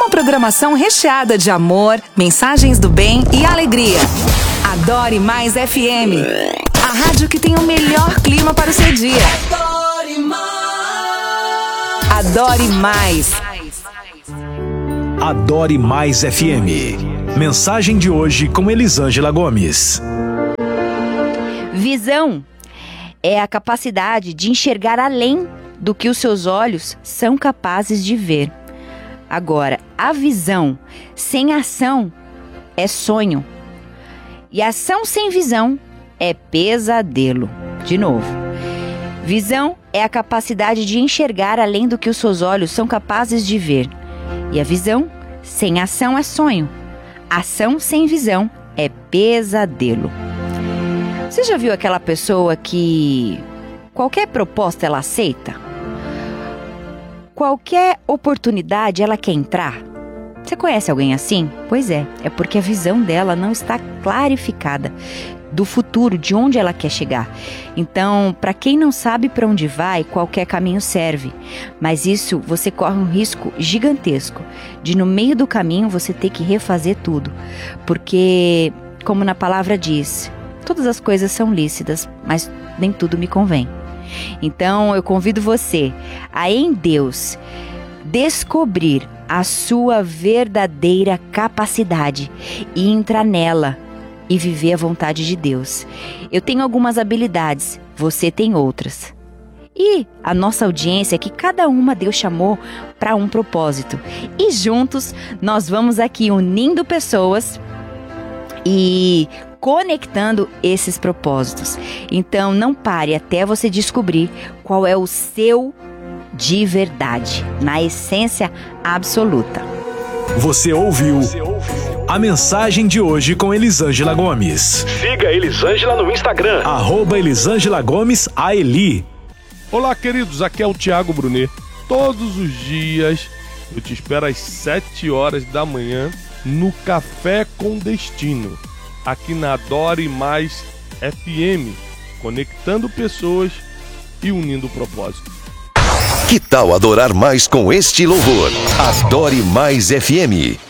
Uma programação recheada de amor, mensagens do bem e alegria. Adore Mais FM. A rádio que tem o melhor clima para o seu dia. Adore Mais. Adore Mais FM. Mensagem de hoje com Elisângela Gomes. Visão é a capacidade de enxergar além do que os seus olhos são capazes de ver. Agora, a visão sem ação é sonho. E ação sem visão é pesadelo. De novo. Visão é a capacidade de enxergar além do que os seus olhos são capazes de ver. E a visão sem ação é sonho. Ação sem visão é pesadelo. Você já viu aquela pessoa que qualquer proposta ela aceita? Qualquer oportunidade ela quer entrar? Você conhece alguém assim? Pois é porque a visão dela não está clarificada do futuro, de onde ela quer chegar. Então, para quem não sabe para onde vai, qualquer caminho serve. Mas isso você corre um risco gigantesco de no meio do caminho você ter que refazer tudo. Porque, como na palavra diz, todas as coisas são lícitas, mas nem tudo me convém. Então, eu convido você a, em Deus, descobrir a sua verdadeira capacidade e entrar nela e viver a vontade de Deus. Eu tenho algumas habilidades, você tem outras. E a nossa audiência, que cada uma Deus chamou para um propósito. E juntos nós vamos aqui unindo pessoas e conectando esses propósitos. Então não pare até você descobrir qual é o seu de verdade, na essência absoluta. Você ouviu a mensagem de hoje com Elisângela Gomes. Siga Elisângela no Instagram, @Elisângela Gomes AELI. Olá, queridos, aqui é o Thiago Brunet. Todos os dias eu te espero às 7 horas da manhã no Café com Destino, aqui na Adore Mais FM, conectando pessoas e unindo o propósito. Que tal adorar mais com este louvor? Adore Mais FM.